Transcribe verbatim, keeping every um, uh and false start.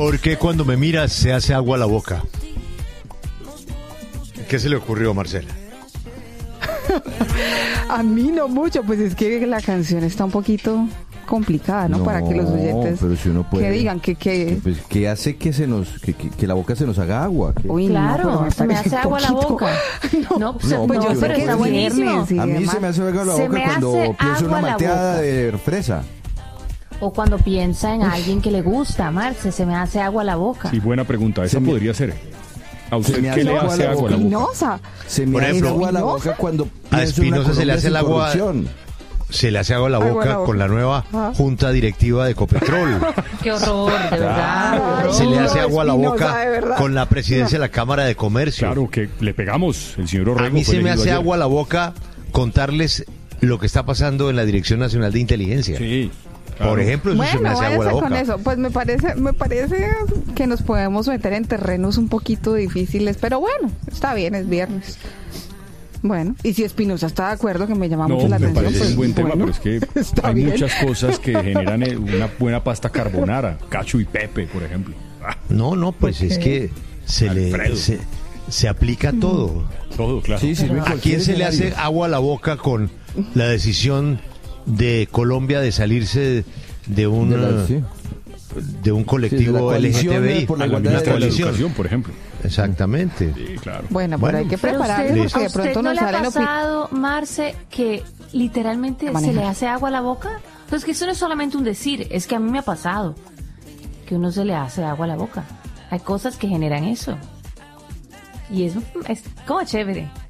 ¿Por qué cuando me miras se hace agua a la boca? ¿Qué se le ocurrió, Marcela? A mí no mucho, pues es que la canción está un poquito complicada, ¿no? No, Para que los oyentes pero si uno puede, que digan que... que... Pues, ¿qué hace que se nos que, que, que la boca se nos haga agua? ¿Qué? Uy, Claro, no, pero se me hace agua la boca. No, no, pues, No, pues porque yo, pero uno está puede- buenísimo. y A mí demás. se me hace agua la Se boca me cuando hace pienso una agua la malteada boca. de fresa. O cuando piensa en alguien que le gusta, Marce, se me hace agua la boca. Sí, buena pregunta. Esa Se me- podría ser. ¿A usted se me qué hace le agua hace la agua a la boca? Espinosa. Se me Por hace ejemplo, agua la ¿Espinosa? boca cuando A pienso en una Espinosa se le Colombia hace el sin agua, corrupción. se le hace agua a la Agua a boca la boca. con la nueva Ajá. junta directiva de Ecopetrol. Qué horror, de verdad. Se le hace No, agua a la Espinosa, boca de verdad. con la presidencia de la Cámara de Comercio. Claro, que le pegamos. El señor Orrego A mí fue se me elegido hace ayer. agua a la boca contarles lo que está pasando en la Dirección Nacional de Inteligencia. Sí. Por claro. ejemplo, eso se me Bueno, hace agua a la váyase con boca. eso. Pues me parece, me parece que nos podemos meter en terrenos un poquito difíciles, pero bueno, está bien, es viernes. Bueno, y si Espinosa está de acuerdo, que me llama No, mucho la me atención, parece pues un buen tema, bueno, pero es que está hay bien. muchas cosas que generan eh, una buena pasta carbonara. Cacho y Pepe, por ejemplo. Ah, No, no, pues es que se Alfredo. le se, se aplica todo. todo, claro. Sí, sí, ¿A quién se le hace agua a la boca con la decisión de Colombia de salirse de un De la- sí. de un colectivo Sí, de la coalición, L G T B I? eh, por la A la igualdad ministra de la coalición. Educación, por ejemplo. Exactamente. Sí, claro. Bueno, Bueno. pero hay que Pero prepararnos usted, porque ¿a de usted pronto no nos le ha salen opi- pasado, Marce, que literalmente se Maneja. le hace agua a la boca? Pues que eso no es solamente un decir, es que a mí me ha pasado que uno se le hace agua a la boca. Hay cosas que generan eso. Y es, es como chévere.